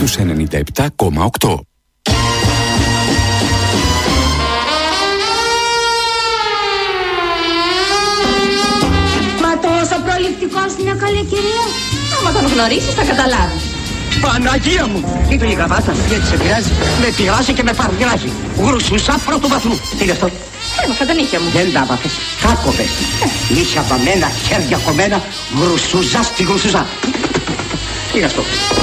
τους 97,8. Τόσο προληπτικός είναι, καλή κυρία. Άμα τον γνωρίσεις θα καταλάβεις. Παναγία μου! Είπε η γραβάτα, γιατί σε πειράζει. Με πειράζει και με παρδράζει. Γρουσούσα πρώτου βαθμού. Τι είναι αυτό? Έμαθα τα νύχια μου. Δεν τα άμαθες. Κάκοβες. Νύχια βαμμένα, χέρια κομμένα. Γρουσούζα στη γρουσούζα. Τι είναι αυτό?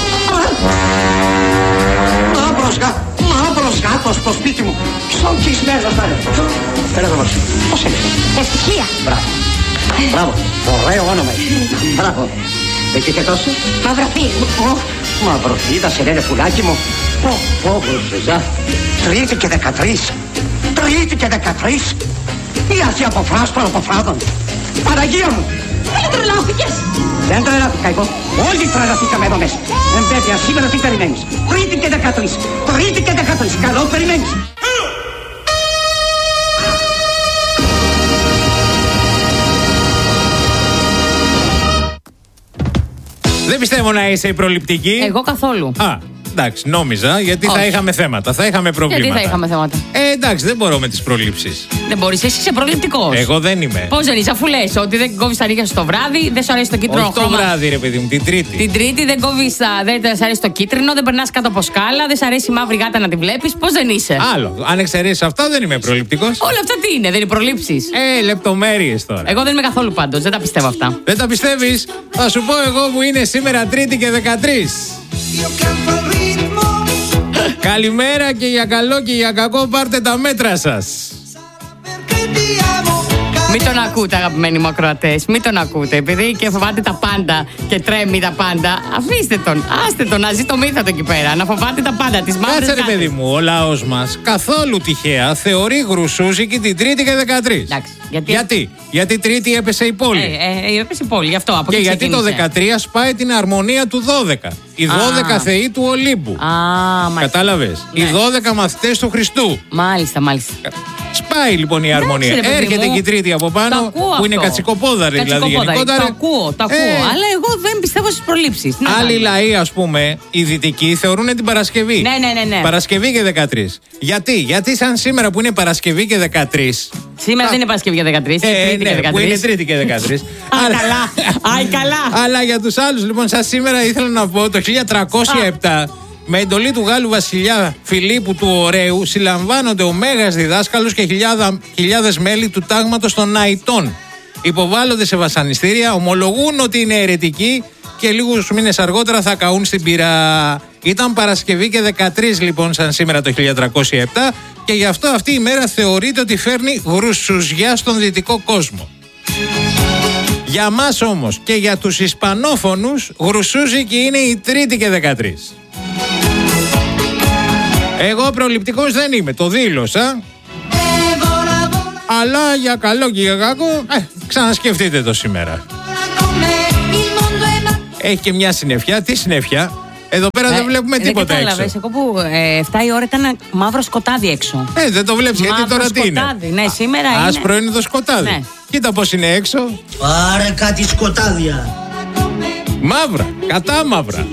Μαύρος γάτος στο σπίτι μου. Ψωκισμένος θα είναι. Έλα εδώ μας. Πώς είναι? Ευτυχία. Μπράβο. Μπράβο. Ωραίο όνομα. Μπράβο. Εκεί και τόσο. Μαυροφή. Μαυροφή, θα σε λένε πουλάκι μου. Πω, Ζουζά. 3 και 13. 3 και 13. Η αρχή από φράστον από φράδων. Παναγία μου. Δεν τρελάθηκες. Δεν τρελάθηκα εγώ. Όλοι τρελαθήκαμε εδώ μέσα. Βέβαια, σήμερα τι περιμένεις? 3 και 13. 3 και 13. Καλό περιμένεις. Δεν πιστεύω να είσαι προληπτική. Εγώ καθόλου. Εντάξει, νόμιζα, γιατί Όχι. θα είχαμε θέματα, θα είχαμε προβλήματα. Γιατί θα είχαμε θέματα? Εντάξει, δεν μπορώ με τις προλήψεις. Δεν μπορείς, εσύ είσαι προληπτικός. Εγώ δεν είμαι. Πώς δεν είσαι, αφού λες ότι δεν κόβεις τα νύχια σου το βράδυ, δεν σου αρέσει το κίτρινο Όχι χρώμα. το βράδυ, ρε παιδί μου, την Τρίτη. Την Τρίτη δεν κόβεις, δεν σου αρέσει το κίτρινο, δεν περνάς κάτω από σκάλα, δεν σου αρέσει η μαύρη γάτα να τη βλέπεις. Πώς δεν είσαι? Άλλο. Αν εξαιρέσεις αυτά, δεν είμαι προληπτικός. Όλα αυτά τι είναι, δεν είναι προλήψεις? Λεπτομέρειες τώρα. Εγώ δεν είμαι καθόλου πάντως, δεν τα πιστεύω αυτά. Δεν τα πιστεύεις? Θα σου πω εγώ που είναι σήμερα Τρίτη και 13. Καλημέρα και για καλό και για κακό πάρτε τα μέτρα σας. Μην τον ακούτε, αγαπημένοι μου ακροατές, μην τον ακούτε. Επειδή και φοβάται τα πάντα και τρέμει τα πάντα, αφήστε τον, άστε τον να ζει το μύθο του εκεί πέρα. Να φοβάται τα πάντα, τις μαύρες Κάτσε ρε γάτες. παιδί μου, ο λαός μας καθόλου τυχαία θεωρεί γρουσούζικη την Τρίτη και 13. Εντάξει, Γιατί Τρίτη έπεσε η πόλη. Έπεσε η πόλη, γι' αυτό. Από Και εκεί γιατί το ξεκίνησε. 13 σπάει την αρμονία του 12. Οι 12 θεοί του Ολύμπου. Μάλιστα. Κατάλαβες. Ναι. Οι 12 μαθητές του Χριστού. Μάλιστα. Σπάει λοιπόν η αρμονία. ρε παιδί Έρχεται μου. και η Τρίτη από πάνω, Το ακούω που είναι αυτό. κατσικοπόδαρη δηλαδή Κατσικοπόδαρη. γενικότερα. Το ακούω. Αλλά εγώ δεν πιστεύω στις προλήψεις. Τι να Άλλοι κάνω? λαοί, ας πούμε, οι δυτικοί θεωρούν την Παρασκευή. Ναι. Παρασκευή και 13. Γιατί σαν σήμερα που είναι Παρασκευή και 13. Σήμερα δεν είναι Παρασκευή για 13, είναι Τρίτη και 13. Που είναι Τρίτη και 13. Αι καλά. Αλλά για τους άλλους, λοιπόν, σαν σήμερα ήθελα να πω το 1307. Με εντολή του Γάλλου βασιλιά Φιλίππου του Ωραίου συλλαμβάνονται ο μέγας διδάσκαλος και χιλιάδες μέλη του τάγματος των Ναϊτών. Υποβάλλονται σε βασανιστήρια, ομολογούν ότι είναι αιρετικοί και λίγους μήνες αργότερα θα καούν στην πυρά. Ήταν Παρασκευή και 13 λοιπόν σαν σήμερα το 1307 και γι' αυτό αυτή η μέρα θεωρείται ότι φέρνει γρουσουζιά στον δυτικό κόσμο. Για μας όμως και για τους Ισπανόφωνους γρουσούζικη είναι η Τρίτη και 13. Εγώ προληπτικός δεν είμαι, το δήλωσα. Αλλά για καλό και για κακό, ξανασκεφτείτε το σήμερα. Έχει και μια συννεφιά. Τι συννεφιά? Εδώ πέρα δεν βλέπουμε τίποτα έξω. Κατάλαβες, εγώ που 7 η ώρα ήταν μαύρο σκοτάδι έξω. Δεν το βλέπεις, γιατί τώρα τι είναι? Ναι, σήμερα είναι. Άσπρο είναι το σκοτάδι. Ναι. Κοίτα πως είναι έξω. Πάρε κάτι σκοτάδια. Μαύρα, κατά μαύρα.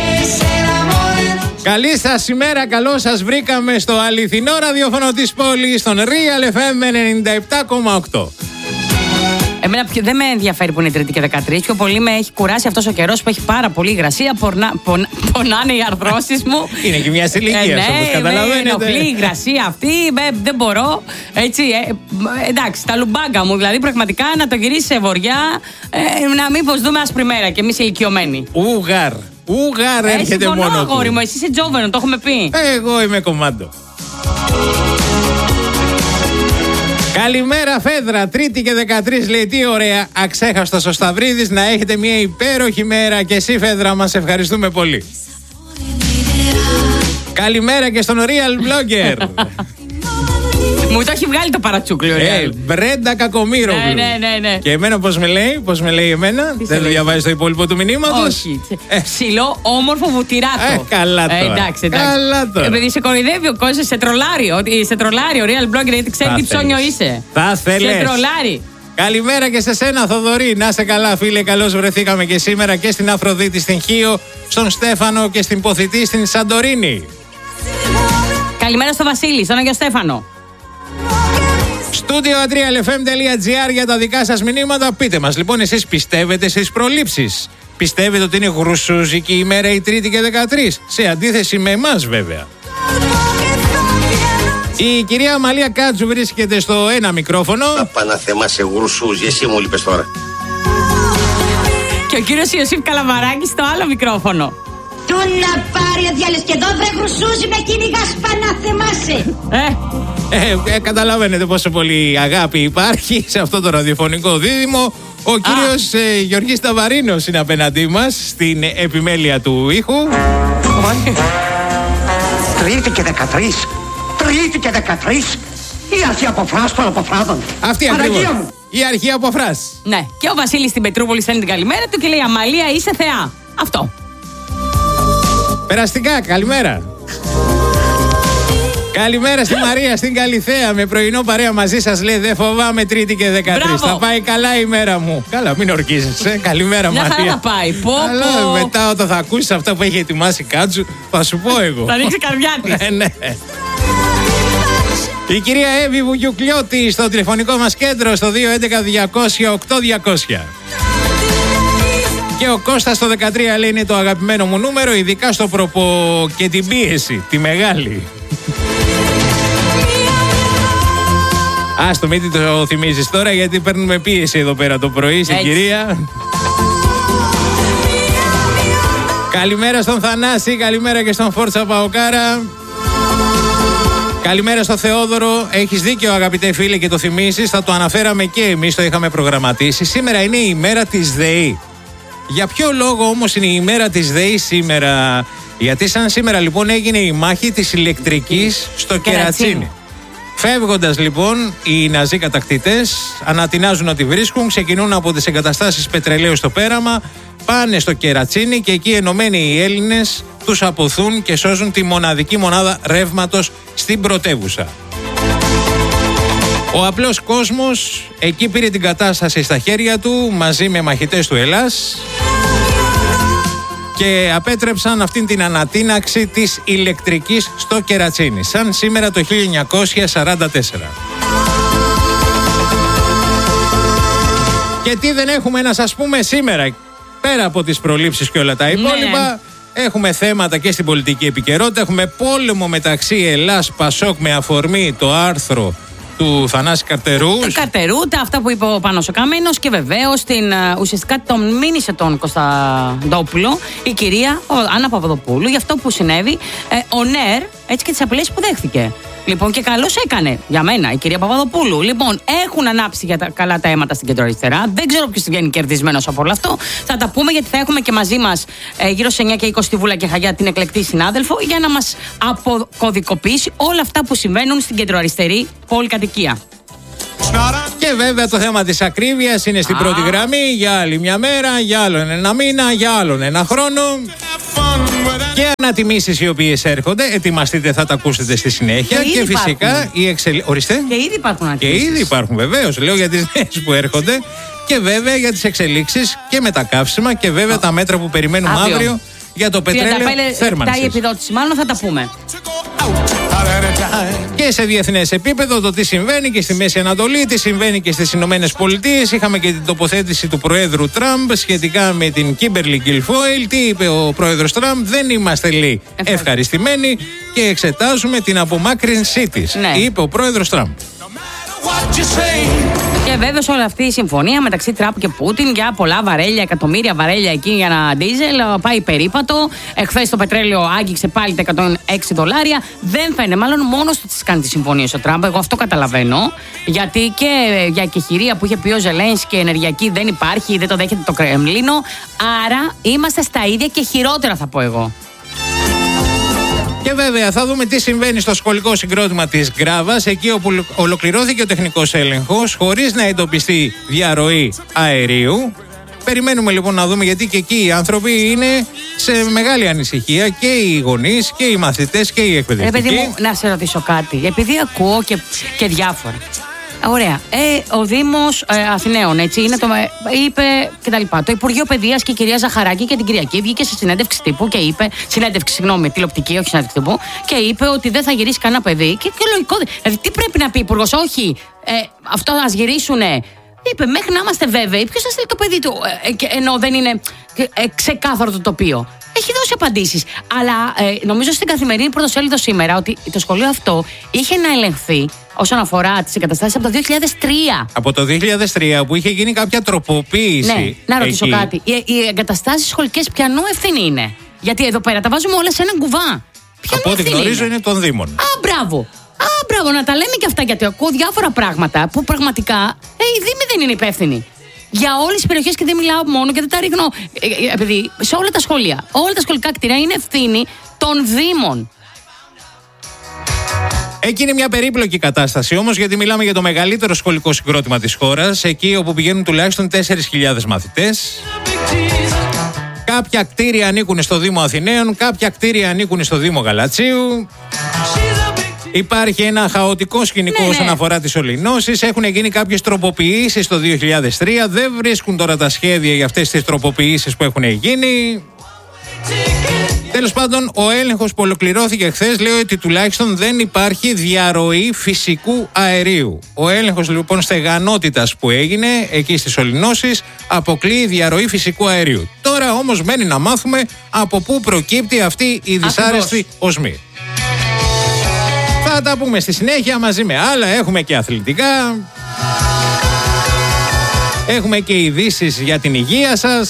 Καλή σας ημέρα, καλώς σας βρήκαμε στο αληθινό ραδιόφωνο της πόλης, στον Real FM 97,8. Εμένα δεν με ενδιαφέρει που είναι Τρίτη και 13. Πιο πολύ με έχει κουράσει αυτός ο καιρός που έχει πάρα πολύ υγρασία. Πονάνε οι αρθρώσεις μου. Είναι και μια ηλικία, όπως καταλαβαίνετε. Με ενοχλεί η υγρασία αυτή. Δεν μπορώ. Έτσι, εντάξει, τα λουμπάγκα μου. Δηλαδή, πραγματικά να το γυρίσει σε βοριά. Να μήπως δούμε άσπρη μέρα και εμείς ηλικιωμένοι. Ούγαρ έρχεται μόνο του. Αγόρι μου, εσύ είσαι τζόβενο, το έχουμε πει. Εγώ είμαι κομμάντο. Καλημέρα Φέδρα, Τρίτη και 13 λέει, τι ωραία, αξέχαστος ο Σταυρίδης, να έχετε μια υπέροχη μέρα και εσύ Φέδρα, μας ευχαριστούμε πολύ. Καλημέρα και στον Real Blogger. Μου το έχει βγάλει το παρατσούκλιο. Μπρέντα Κακομοίρογλου. Ναι. Και εμένα πώς με λέει εμένα? Δεν το διαβάζει το υπόλοιπο του μηνύματος? Όχι. Ψηλό, όμορφο βουτυράτο. Καλά τώρα. Εντάξει. Καλά τώρα. Επειδή σε κοροϊδεύει ο κόσμος, σε τρολάρει. Σε τρολάρει ο Real Blogger, γιατί ξέρει τι ψώνιο είσαι. Θα θέλες. Σε τρολάρει. Καλημέρα και σε σένα, Θοδωρή. Να είσαι καλά, φίλε. Καλώς βρεθήκαμε και σήμερα και στην Αφροδίτη στην Χίο, στον Στέφανο και στην Ποθητή στην Σαντορίνη. Καλημέρα στο Βασίλη, στον Άγιο Στέφανο. Στούντιο adrialfm.gr για τα δικά σας μηνύματα. Πείτε μας λοιπόν, εσείς πιστεύετε στις προλήψεις? Πιστεύετε ότι είναι γρουσούζικη ημέρα η Τρίτη και 13? Σε αντίθεση με εμάς βέβαια. Η κυρία Αμαλία Κάτσου βρίσκεται στο ένα μικρόφωνο. Απαναθέμα σε γρουσούζι, εσύ μου λείπες τώρα. Και ο κύριος Ιωσήφ Καλαμαράκης στο άλλο μικρόφωνο. Του να πάρει ο διάλες και εδώ δεν γρουσούζει, με κυνηγάς, παναθεμάσαι. Καταλαβαίνετε πόσο πολύ αγάπη υπάρχει σε αυτό το ραδιοφωνικό δίδυμο. Ο κύριος Γιώργης Ταβαρίνος είναι απέναντί μας στην επιμέλεια του ήχου. Τρίτη και 13. Τρίτη και 13. Η αρχή αποφράς των αποφράδων. Αυτή ακριβώς. Η αρχή αποφράς. Ναι, και ο Βασίλης στην Πετρούπολη στέλνει την καλημέρα του και λέει Αμαλία είσαι θεά. Αυτό. Περαστικά, καλημέρα. Καλημέρα στη Μαρία στην Καλιθέα. Με πρωινό παρέα μαζί σας λέει δεν φοβάμαι Τρίτη και 13. Μπράβο. Θα πάει καλά η μέρα μου. Καλά, μην ορκίζεσαι. Καλημέρα, Μια Μαρία. χαρά θα πάει. Αλλά μετά όταν θα ακούσεις αυτά που έχει ετοιμάσει Κάτσου, θα σου πω εγώ. Θα ανοίξει καρδιά της. Ναι. Η κυρία Εύη Βουγιουκλιώτη στο τηλεφωνικό μας κέντρο στο 211-200-8200. Και ο Κώστας στο 13 λέει είναι το αγαπημένο μου νούμερο, ειδικά στο προπο και την πίεση, τη μεγάλη. Άστο, μην το θυμίζεις τώρα γιατί παίρνουμε πίεση εδώ πέρα το πρωί, κυρία. Καλημέρα στον Θανάση, καλημέρα και στον Φόρτσα Παοκάρα. Καλημέρα στο Θεόδωρο. Έχεις δίκιο, αγαπητέ φίλε, και το θυμίσεις. Θα το αναφέραμε και εμείς, το είχαμε προγραμματίσει. Σήμερα είναι η ημέρα της ΔΕΗ. Για ποιο λόγο όμως είναι η ημέρα της ΔΕΗ σήμερα? Γιατί σαν σήμερα λοιπόν έγινε η μάχη της ηλεκτρικής στο Κερατσίνι. Φεύγοντας λοιπόν οι ναζί κατακτητές, ανατινάζουν ότι βρίσκουν, ξεκινούν από τις εγκαταστάσεις πετρελαίου στο πέραμα, πάνε στο Κερατσίνι και εκεί ενωμένοι οι Έλληνες τους αποθούν και σώζουν τη μοναδική μονάδα ρεύματος στην πρωτεύουσα. Ο απλός κόσμος εκεί πήρε την κατάσταση στα χέρια του μαζί με μαχητές του Ελλάς και απέτρεψαν αυτήν την ανατείναξη της ηλεκτρικής στο Κερατσίνι, σαν σήμερα το 1944. Και τι δεν έχουμε να σας πούμε σήμερα, πέρα από τις προλήψεις και όλα τα υπόλοιπα? Έχουμε θέματα και στην πολιτική επικαιρότητα. Έχουμε πόλεμο μεταξύ Ελλάς Πασόκ με αφορμή το άρθρο του Θανάση Καρτερού. Του Καρτερού, αυτά που είπε ο Πάνος ο Καμένος και βεβαίως ουσιαστικά τον μήνυσε τον Κωνσταντόπουλο η κυρία Άννα Παπαδοπούλου για αυτό που συνέβη ο ΝΕΡ, έτσι, και τις απειλές που δέχθηκε. Λοιπόν, και καλώς έκανε για μένα η κυρία Παπαδοπούλου. Λοιπόν, έχουν ανάψει για τα καλά τα αίματα στην κεντροαριστερά. Δεν ξέρω ποιος βγαίνει κερδισμένος από όλο αυτό. Θα τα πούμε γιατί θα έχουμε και μαζί μας γύρω σε 9 και 20 στη Βούλα και Χαγιά την εκλεκτή συνάδελφο για να μας αποκωδικοποιήσει όλα αυτά που συμβαίνουν στην κεντροαριστερή πολυκατοικία. Και βέβαια το θέμα της ακρίβειας είναι στην πρώτη γραμμή για άλλη μια μέρα, για άλλον ένα μήνα, για άλλον ένα χρόνο. Και ανατιμήσεις οι οποίες έρχονται, ετοιμαστείτε, θα τα ακούσετε στη συνέχεια. Και φυσικά οι Ορίστε. Και ήδη υπάρχουν ανατιμήσεις. Και ήδη υπάρχουν, βεβαίως. Λέω για τις νέες που έρχονται. Και βέβαια για τις εξελίξεις και με τα καύσιμα. Και βέβαια τα μέτρα που περιμένουμε αύριο για το πετρέλαιο θέρμανσης. Η επιδότηση, μάλλον θα τα πούμε. Και σε διεθνές επίπεδο το τι συμβαίνει και στη Μέση Ανατολή, τι συμβαίνει και στις Ηνωμένες Πολιτείες. Είχαμε και την τοποθέτηση του Προέδρου Τραμπ σχετικά με την Κίμπερλι Γκιλφόιλ. Τι είπε ο Πρόεδρος Τραμπ? Δεν είμαστε, λέει, ευχαριστημένοι και εξετάζουμε την απομάκρυνσή της. Ναι. Είπε ο Πρόεδρος Τραμπ. Και βέβαια όλη αυτή η συμφωνία μεταξύ Τραμπ και Πούτιν για πολλά βαρέλια, εκατομμύρια βαρέλια εκεί για ένα ντίζελ πάει περίπατο. Εχθές το πετρέλαιο άγγιξε πάλι τα $106. Δεν θα είναι, μάλλον μόνος του τις κάνει τη συμφωνία ο Τραμπ. Εγώ αυτό καταλαβαίνω. Γιατί και για εκεχηρία που είχε πει ο Ζελένσκι και ενεργειακή δεν υπάρχει, δεν το δέχεται το Κρεμλίνο. Άρα είμαστε στα ίδια και χειρότερα, θα πω εγώ. Και βέβαια θα δούμε τι συμβαίνει στο σχολικό συγκρότημα της Γκράβας, εκεί όπου ολοκληρώθηκε ο τεχνικός έλεγχος χωρίς να εντοπιστεί διαρροή αερίου. Περιμένουμε λοιπόν να δούμε, γιατί και εκεί οι άνθρωποι είναι σε μεγάλη ανησυχία, και οι γονείς και οι μαθητές και οι εκπαιδευτικοί. Παιδί μου, να σε ρωτήσω κάτι, επειδή ακούω και διάφορα. Ωραία. Ο Δήμος Αθηναίων, έτσι, είναι είπε κτλ. Το Υπουργείο Παιδείας και η κυρία Ζαχαράκη και την Κυριακή βγήκε σε συνέντευξη τύπου και είπε. Τηλεοπτική, όχι συνέντευξη τύπου. Και είπε ότι δεν θα γυρίσει κανένα παιδί. Και λογικό. Δηλαδή, τι πρέπει να πει ο Υπουργός, όχι, αυτό ας γυρίσουνε. Είπε, μέχρι να είμαστε βέβαιοι, ποιος θα στείλει το παιδί του, ενώ δεν είναι ξεκάθαρο το τοπίο. Έχει δώσει απαντήσεις. Αλλά νομίζω στην καθημερινή πρωτοσέλιδο σήμερα ότι το σχολείο αυτό είχε να ελεγχθεί όσον αφορά τις εγκαταστάσεις από το 2003. Από το 2003 που είχε γίνει κάποια τροποποίηση. Ναι, να ρωτήσω κάτι. Οι εγκαταστάσεις σχολικές ποιανού ευθύνη είναι? Γιατί εδώ πέρα τα βάζουμε όλα σε έναν κουβά. Από ό,τι γνωρίζω είναι των Δήμων. Μπράβο, να τα λέμε και αυτά, γιατί ακούω διάφορα πράγματα που πραγματικά οι Δήμοι δεν είναι υπεύθυνοι. Για όλες τις περιοχές, και δεν μιλάω μόνο και δεν τα ρίχνω. Επειδή σε όλα τα σχολεία, όλα τα σχολικά κτίρια είναι ευθύνη των Δήμων. Εκεί είναι μια περίπλοκη κατάσταση όμως, γιατί μιλάμε για το μεγαλύτερο σχολικό συγκρότημα της χώρας, εκεί όπου πηγαίνουν τουλάχιστον 4.000 μαθητές. Κάποια κτίρια ανήκουν στο Δήμο Αθηναίων, κάποια κτίρια ανήκουν στο Δήμο Γαλατσίου. Υπάρχει ένα χαοτικό σκηνικό όσον αφορά τις ολυνώσεις. Έχουν γίνει κάποιες τροποποιήσεις το 2003. Δεν βρίσκουν τώρα τα σχέδια για αυτές τις τροποποιήσεις που έχουν γίνει. Τέλος πάντων, ο έλεγχος που ολοκληρώθηκε χθες λέει ότι τουλάχιστον δεν υπάρχει διαρροή φυσικού αερίου. Ο έλεγχος λοιπόν στεγανότητας που έγινε εκεί στις ολυνώσεις αποκλείει διαρροή φυσικού αερίου. Τώρα όμως μένει να μάθουμε από πού προκύπτει αυτή η δυσάρεστη οσμή. Θα τα πούμε στη συνέχεια μαζί με άλλα. Έχουμε και αθλητικά. Έχουμε και ειδήσεις για την υγεία σας.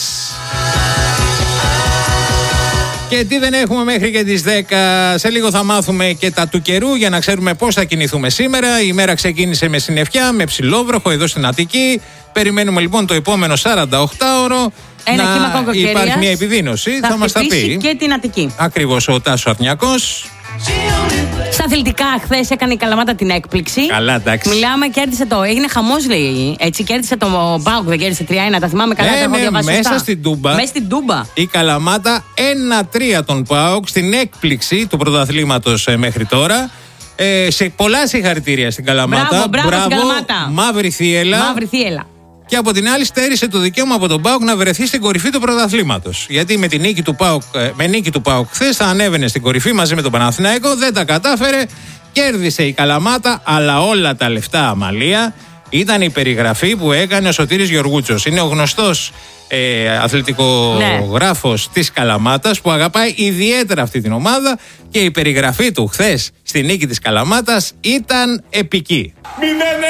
Και τι δεν έχουμε μέχρι και τις 10. Σε λίγο θα μάθουμε και τα του καιρού για να ξέρουμε πώς θα κινηθούμε σήμερα. Η μέρα ξεκίνησε με συννεφιά, με ψηλόβροχο εδώ στην Αττική. Περιμένουμε λοιπόν το επόμενο 48ωρο ένα κύμα κακοκαιρίας. Υπάρχει μια επιδείνωση. Θα μας τα πει. Και την Αττική. Ακριβώς, ο Τάσος Αρνιακός. Στα αθλητικά, χθες έκανε η Καλαμάτα την έκπληξη. Καλά, εντάξει. Μιλάμε, κέρδισε το. Έγινε χαμός, λέει. Έτσι, κέρδισε το ΠΑΟΚ, δεν κέρδισε 3-1. Τα θυμάμαι καλά. Μέσα στην Τούμπα. Η Καλαμάτα 1-3 τον ΠΑΟΚ στην έκπληξη του πρωταθλήματος μέχρι τώρα. Σε πολλά συγχαρητήρια στην Καλαμάτα. Μπράβο, στην Καλαμάτα. Μαύρη θύελα. Και από την άλλη στέρισε το δικαίωμα από τον ΠΑΟΚ να βρεθεί στην κορυφή του πρωταθλήματος. Γιατί με νίκη του ΠΑΟΚ χθες θα ανέβαινε στην κορυφή μαζί με τον Παναθηναϊκό. Δεν τα κατάφερε. Κέρδισε η Καλαμάτα, αλλά όλα τα λεφτά αμαλία ήταν η περιγραφή που έκανε ο Σωτήρης Γεωργούτσος. Είναι ο γνωστός αθλητικογράφος της Καλαμάτας που αγαπάει ιδιαίτερα αυτή την ομάδα, και η περιγραφή του χθες στη νίκη της Καλαμάτας ήταν επική. 0-1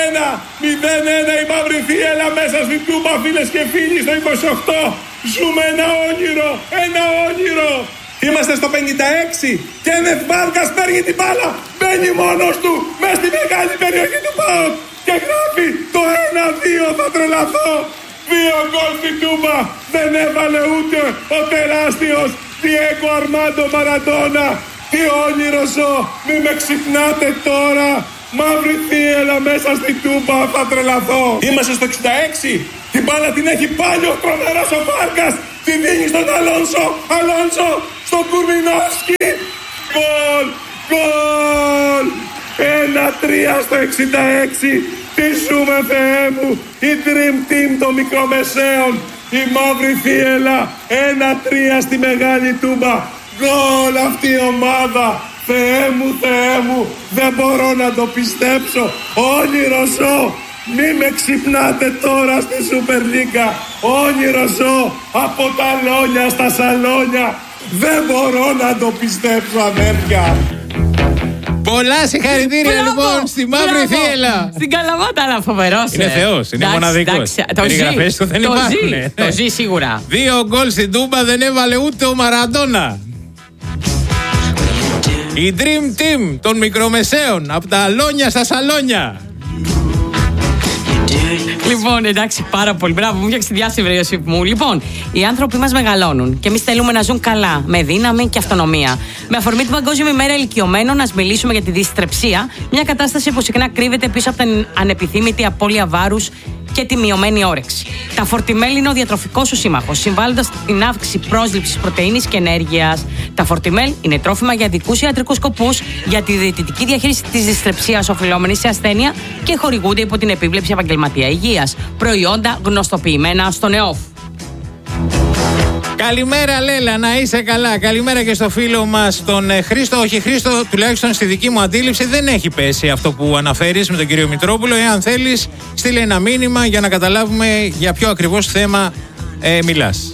η μαύρη θύελα μέσα στην Τούμπα, φίλες και φίλοι, στο 28. Ζούμε ένα όνειρο. Είμαστε στο 56. Κένεθ Βάρκας παίρνει την μπάλα, μπαίνει μόνος του μες στη μεγάλη περιοχή του ΠΑΟΚ και γράφει το 1-2. Θα τρελαθώ. 2 γκολ στην Τούμπα. Δεν έβαλε ούτε ο τεράστιος Διέγκο Αρμάντο Μαραντόνα. Τι όνειρο ζω, μη με ξυπνάτε τώρα. Μαύρη θύελα μέσα στην Τούμπα, θα τρελαθώ. Είμαστε στο 66. Την μπάλα την έχει πάλι ο τρομερός ο Βάρκας. Την δίνει στον Αλόνσο, στον Κουρμινόφσκι. Γκολ. 1-3 στο 66. Τι ζούμε, Θεέ μου. Η Dream Team των μικρομεσαίων. Η μαύρη θύελα. 1-3 στη μεγάλη Τούμπα. Γκολ αυτή η ομάδα. Θεέ μου, δεν μπορώ να το πιστέψω. Όνειρο ζω. Μη με ξυπνάτε τώρα στη Σούπερ Λίγκα. Όνειρο ζω από τα λόνια στα σαλόνια. Δεν μπορώ να το πιστέψω, αδέρφια. Πολλά συγχαρητήρια λοιπόν στη μαύρη θύελα. Στην Καλαμάτα, αλλά φοβερός. Είναι θεός, είναι μοναδικός. Περιγραφές του δεν υπάρχουν. Το ζει σίγουρα. 2 γκολ στην Τούμπα, δεν έβαλε ούτε ο Μαραντόνα. Η Dream Team των μικρομεσαίων, από τα αλόνια στα σαλόνια. Λοιπόν, εντάξει, πάρα πολύ. Μπράβο, μου φτιάξει τη διάσημη, Ιωσήφ μου. Λοιπόν, οι άνθρωποι μας μεγαλώνουν και εμείς θέλουμε να ζουν καλά, με δύναμη και αυτονομία. Με αφορμή την Παγκόσμια ημέρα ηλικιωμένων, ας μιλήσουμε για τη δυστρεψία, μια κατάσταση που συχνά κρύβεται πίσω από την ανεπιθύμητη απώλεια βάρους και τη μειωμένη όρεξη. Τα φορτιμέλη είναι ο διατροφικός σου σύμμαχος, συμβάλλοντας στην αύξηση πρόσληψης πρωτεΐνης και ενέργειας, Τα φορτιμέλ είναι τρόφιμα για δικούς ιατρικούς σκοπούς, για τη διαιτητική διαχείριση της δυσθρεψίας οφειλόμενης σε ασθένεια και χορηγούνται υπό την επίβλεψη επαγγελματία υγείας. Προϊόντα γνωστοποιημένα στον ΕΟΦ. Καλημέρα Λέλα, να είσαι καλά. Καλημέρα και στο φίλο μας τον Χρήστο. Όχι Χρήστο, τουλάχιστον στη δική μου αντίληψη δεν έχει πέσει αυτό που αναφέρεις με τον κύριο Μητρόπουλο. Εάν θέλεις, στείλε ένα μήνυμα για να καταλάβουμε για ποιο ακριβώς θέμα μιλάς.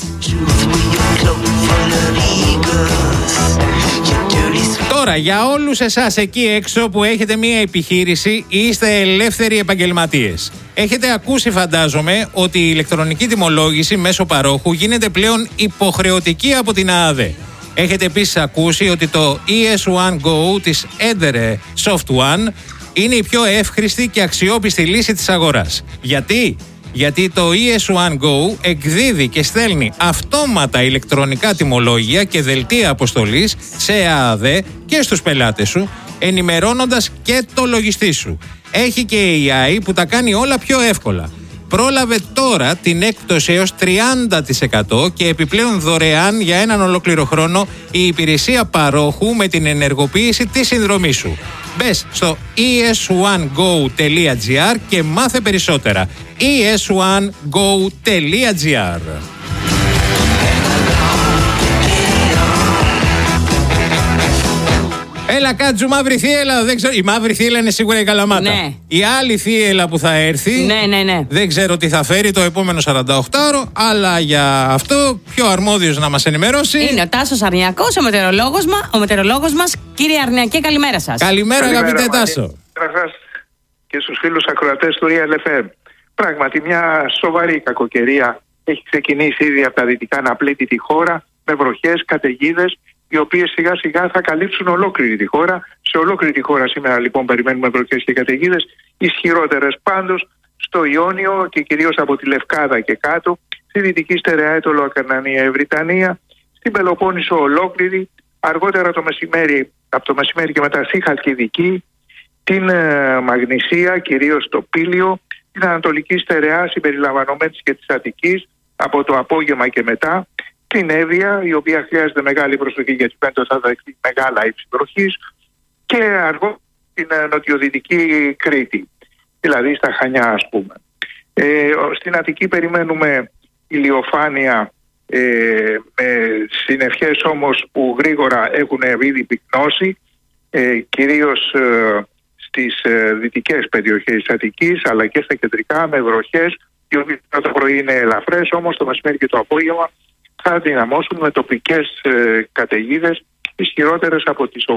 Τώρα, για όλους εσάς εκεί έξω που έχετε μία επιχείρηση ή είστε ελεύθεροι επαγγελματίες, έχετε ακούσει, φαντάζομαι, ότι η ηλεκτρονική τιμολόγηση μέσω παρόχου γίνεται πλέον υποχρεωτική από την ΑΑΔΕ. Έχετε επίσης ακούσει ότι το ES1 Go της Eder Soft1 είναι η πιο εύχρηστη και αξιόπιστη λύση της αγοράς. Γιατί το ES1 Go εκδίδει και στέλνει αυτόματα ηλεκτρονικά τιμολόγια και δελτία αποστολής σε ΑΑΔΕ και στους πελάτες σου, ενημερώνοντας και το λογιστή σου. Έχει και AI που τα κάνει όλα πιο εύκολα. Πρόλαβε τώρα την έκπτωση έως 30% και επιπλέον δωρεάν για έναν ολόκληρο χρόνο η υπηρεσία παρόχου με την ενεργοποίηση της συνδρομής σου. Μπες στο es1go.gr και μάθε περισσότερα. es1go.gr. Έλα κάτσου μαύρη θύελα, δεν ξέρω. Η μαύρη θύελα είναι σίγουρα η Καλαμάτα. Ναι. Η άλλη θύελα που θα έρθει, Ναι. Δεν ξέρω τι θα φέρει το επόμενο 48ωρο, αλλά για αυτό πιο αρμόδιος να μας ενημερώσει είναι ο Τάσος Αρνιακός, ο μετεωρολόγος μας. Κύριε Αρνιακέ, καλημέρα σας. Καλημέρα αγαπητέ Τάσο. Καλημέρα σας και στους φίλους ακροατές του Real FM. Πράγματι μια σοβαρή κακοκαιρία έχει ξεκινήσει ήδη από τα δυτικά να πλήττει τη χώρα με βροχές, καταιγίδες, οι οποίες σιγά σιγά θα καλύψουν ολόκληρη τη χώρα. Σε ολόκληρη τη χώρα σήμερα λοιπόν περιμένουμε βροχές και καταιγίδες, ισχυρότερες πάντως στο Ιόνιο και κυρίως από τη Λευκάδα και κάτω, στη Δυτική Στερεά, Αίτωλο, Ακαρνανία, Ευρυτανία, στην Πελοπόννησο ολόκληρη, αργότερα το μεσημέρι, από το μεσημέρι και μετά στη Χαλκιδική, την Μαγνησία, κυρίως το Πήλιο, την Ανατολική Στερεά συμπεριλαμβανομένης και της Αττικής από το απόγευμα και μετά, την Εύβοια, η οποία χρειάζεται μεγάλη προσοχή γιατί φαίνεται θα δεχτεί μεγάλα ύψη βροχής, και αργότερα την νοτιοδυτική Κρήτη, δηλαδή στα Χανιά ας πούμε. Στην Αττική περιμένουμε ηλιοφάνεια με συννεφιές όμως που γρήγορα έχουν ήδη πυκνώσει, κυρίως στις δυτικές περιοχές της Αττικής αλλά και στα κεντρικά με βροχές, οι οποίες το πρωί είναι ελαφρές, όμως το μεσημέρι και το απόγευμα θα δυναμώσουν με τοπικές καταιγίδες ισχυρότερες από τις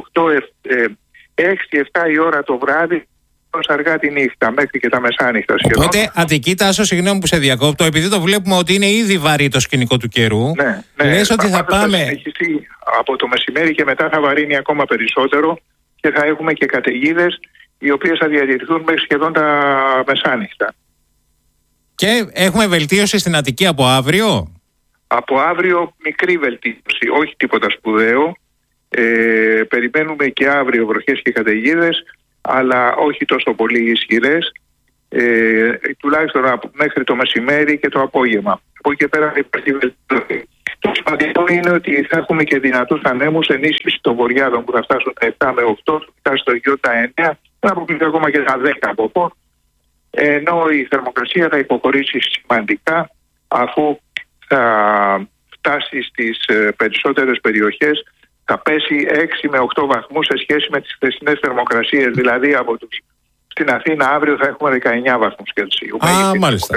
6-7 η ώρα το βράδυ ως αργά τη νύχτα μέχρι και τα μεσάνυχτα σχεδόν. Οπότε Αττική, Τάσο, συγγνώμη που σε διακόπτω, επειδή το βλέπουμε ότι είναι ήδη βαρύ το σκηνικό του καιρού, λες ότι θα πάμε... Από το μεσημέρι και μετά θα βαρύνει ακόμα περισσότερο και θα έχουμε και καταιγίδες οι οποίες θα διατηρηθούν μέχρι σχεδόν τα μεσάνυχτα. Και έχουμε βελτίωση στην Αττική από αύριο? Από αύριο μικρή βελτίωση, όχι τίποτα σπουδαίο. Περιμένουμε και αύριο βροχές και καταιγίδες, αλλά όχι τόσο πολύ ισχυρές, τουλάχιστον μέχρι το μεσημέρι και το απόγευμα. Από εκεί και πέρα υπάρχει βελτίωση. Το σημαντικό είναι ότι θα έχουμε και δυνατούς ανέμους, ενίσχυση των βορειάδων που θα φτάσουν τα 7 με 8, θα φτάσει στο γιο τα 9, θα αποκλειστεί ακόμα και τα 10 από πόρ, ενώ η θερμοκρασία θα υποχωρήσει σημαντικά αφού θα φτάσει στις περισσότερες περιοχές, θα πέσει 6 με 8 βαθμούς σε σχέση με τις χθεσινές θερμοκρασίες. Δηλαδή στην Αθήνα αύριο θα έχουμε 19 βαθμούς Κελσίου. Μάλιστα.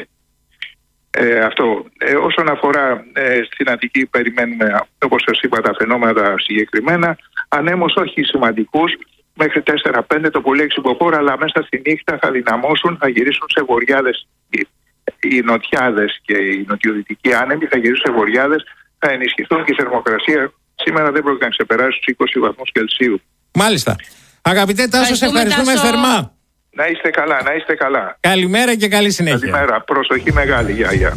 Αυτό. Όσον αφορά στην Αττική περιμένουμε, όπως σας είπα, τα φαινόμενα συγκεκριμένα, ανέμους όχι σημαντικούς, μέχρι 4-5 το πολύ εξυποφόρα, αλλά μέσα στη νύχτα θα δυναμώσουν, θα γυρίσουν σε βορειάδες. Οι νοτιάδες και οι νοτιοδυτικοί άνεμοι θα γυρίσουν σε βορειάδες, θα ενισχυθούν και η θερμοκρασία σήμερα δεν πρόκειται να ξεπεράσει τους 20 βαθμούς Κελσίου. Μάλιστα. Αγαπητέ Τάσο, σε ευχαριστούμε θερμά. Να είστε καλά, να είστε καλά. Καλημέρα και καλή συνέχεια. Καλημέρα, προσοχή μεγάλη, γεια.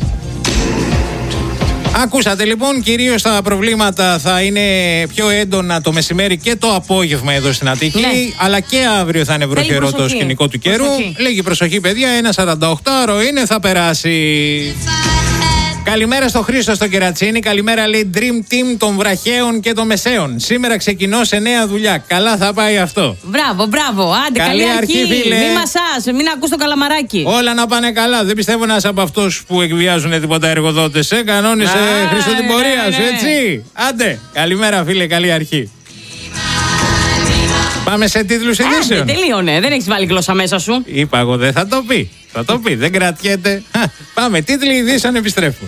Ακούσατε λοιπόν, κυρίως τα προβλήματα θα είναι πιο έντονα το μεσημέρι και το απόγευμα εδώ στην Αττική, ναι. Αλλά και αύριο θα είναι βροχερό το σκηνικό του καιρού. Λίγη προσοχή παιδιά, ένα 48ωρο είναι, θα περάσει. Καλημέρα στο Χρήστο στο Κερατσίνι. Καλημέρα, λέει, Dream Team των βραχαίων και των μεσαίων. Σήμερα ξεκινώ σε νέα δουλειά. Καλά θα πάει αυτό. Μπράβο, μπράβο. Άντε, καλή αρχή. Φίλε. Μην μασάς, μην ακούς το καλαμαράκι. Όλα να πάνε καλά. Δεν πιστεύω να είσαι από αυτούς που εκβιάζουν τίποτα εργοδότες. Κανόνισε, Χρήστο, την πορεία σου, έτσι. Άντε, καλημέρα, φίλε, καλή αρχή. Πάμε σε τίτλους ειδήσεων. Τελείωνε, δεν έχεις βάλει γλώσσα μέσα σου. Είπα εγώ, δεν θα το πει. Θα το πει, δεν κρατιέται. Πάμε, τίτλοι ειδήσεων, επιστρέφουμε.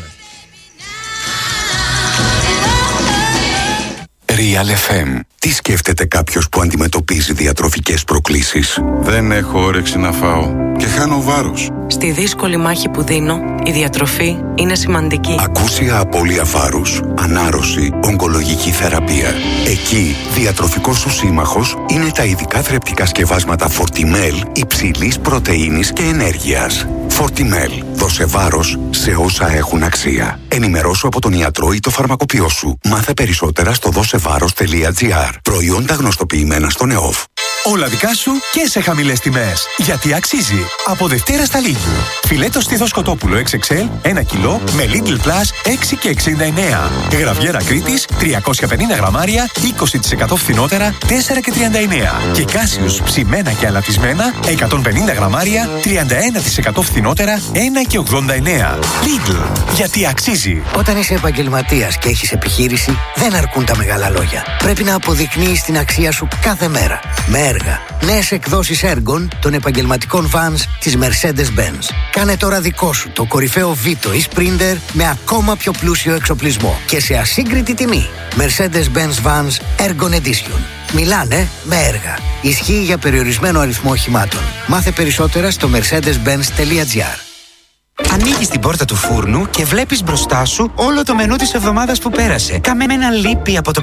Real FM. Τι σκέφτεται κάποιος που αντιμετωπίζει διατροφικές προκλήσεις? Δεν έχω όρεξη να φάω και χάνω βάρος. Στη δύσκολη μάχη που δίνω, η διατροφή είναι σημαντική. Ακούσια απώλεια βάρους, ανάρρωση, ογκολογική θεραπεία. Εκεί, διατροφικός σου σύμμαχος είναι τα ειδικά θρεπτικά σκευάσματα Fortimel υψηλής πρωτεΐνης και ενέργειας. Fortimel. Δώσε βάρος σε όσα έχουν αξία. Ενημερώσου από τον ιατρό ή το φαρμακοποιό σου. Μάθε περισσότερα στο δώσεβάρος.gr. Προϊόντα γνωστοποιημένα στο ΕΟΦ. Όλα δικά σου και σε χαμηλές τιμές. Γιατί αξίζει. Από Δευτέρα στα Lidl. Φιλέτο στήθος κοτόπουλο XXL 1 κιλό με Lidl Plus 6 και 69. Γραβιέρα Κρήτης 350 γραμμάρια 20% φθηνότερα 4 και 39. Και Κάσιους ψημένα και αλατισμένα 150 γραμμάρια 31% φθηνότερα 1 και 89. Lidl. Γιατί αξίζει. Όταν είσαι επαγγελματίας και έχεις επιχείρηση, δεν αρκούν τα μεγάλα λόγια. Πρέπει να αποδεικνύεις την αξία σου κάθε μέρα. Με έργα. Νέες εκδόσεις έργων των επαγγελματικών vans της Mercedes-Benz. Κάνε τώρα δικό σου το κορυφαίο Vito ή Sprinter με ακόμα πιο πλούσιο εξοπλισμό και σε ασύγκριτη τιμή. Mercedes-Benz Vans Ergon Edition. Μιλάνε με έργα. Ισχύει για περιορισμένο αριθμό οχημάτων. Μάθε περισσότερα στο mercedes-benz.gr. Ανοίγεις την πόρτα του φούρνου και βλέπεις μπροστά σου όλο το μενού της εβδομάδας που πέρασε. Καμένα λύπη από το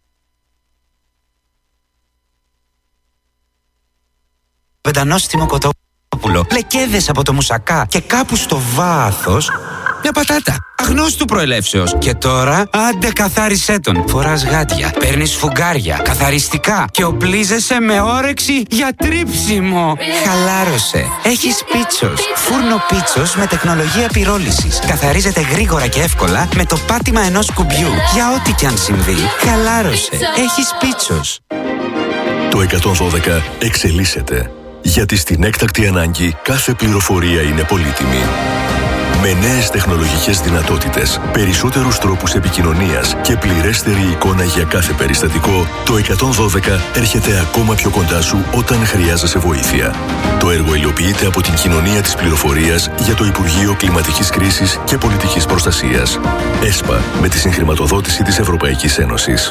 πεντανόστιμο κοτόπουλο, λεκέδες από το μουσακά και κάπου στο βάθος μια πατάτα αγνώστου προελεύσεως. Και τώρα άντε καθάρισέ τον. Φοράς γάντια, παίρνεις φουγγάρια, καθαριστικά και οπλίζεσαι με όρεξη για τρίψιμο. Χαλάρωσε. Έχεις Πίτσος. Φούρνο Πίτσος με τεχνολογία πυρόλυσης. Καθαρίζεται γρήγορα και εύκολα με το πάτημα ενός κουμπιού. Για ό,τι κι αν συμβεί, χαλάρωσε. Έχεις Πίτσος. Το 112 εξελίσσεται. Γιατί στην έκτακτη ανάγκη κάθε πληροφορία είναι πολύτιμη. Με νέες τεχνολογικές δυνατότητες, περισσότερους τρόπους επικοινωνίας και πληρέστερη εικόνα για κάθε περιστατικό, το 112 έρχεται ακόμα πιο κοντά σου όταν χρειάζεσαι βοήθεια. Το έργο υλοποιείται από την Κοινωνία της Πληροφορίας για το Υπουργείο Κλιματικής Κρίσης και Πολιτικής Προστασίας. ΕΣΠΑ, με τη συγχρηματοδότηση της Ευρωπαϊκής Ένωσης.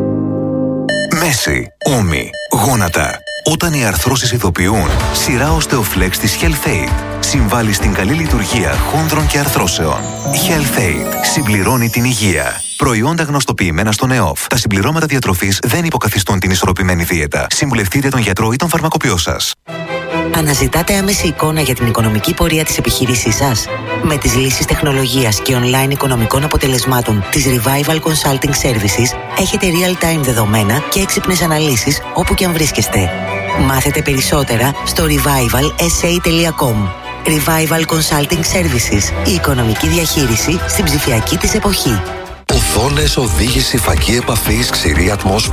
Μέση, ώμοι, γόνατα. Όταν οι αρθρώσεις ειδοποιούν, σειρά Osteoflex της HealthAid συμβάλλει στην καλή λειτουργία χόνδρων και αρθρώσεων. HealthAid συμπληρώνει την υγεία. Προϊόντα γνωστοποιημένα στον ΕΟΦ. Τα συμπληρώματα διατροφής δεν υποκαθιστούν την ισορροπημένη δίαιτα. Συμβουλευτείτε τον γιατρό ή τον φαρμακοποιό σας. Αναζητάτε άμεση εικόνα για την οικονομική πορεία της επιχείρησής σας? Με τις λύσεις τεχνολογίας και online οικονομικών αποτελεσμάτων της Revival Consulting Services έχετε real-time δεδομένα και έξυπνες αναλύσεις όπου και αν βρίσκεστε. Μάθετε περισσότερα στο revivalsa.com. Revival Consulting Services. Η οικονομική διαχείριση στην ψηφιακή της εποχή. Οθόνες, οδήγηση, φακή επαφής, ξηρή ατμόσφαιρα.